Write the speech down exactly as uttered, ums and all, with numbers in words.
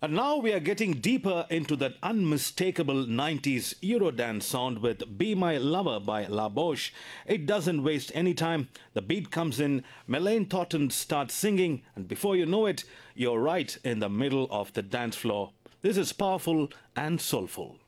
And now we are getting deeper into that unmistakable nineties Eurodance sound with Be My Lover by La Boche. It doesn't waste any time. The beat comes in, Melaine Thornton starts singing, and before you know it, you're right in the middle of the dance floor. This is powerful and soulful.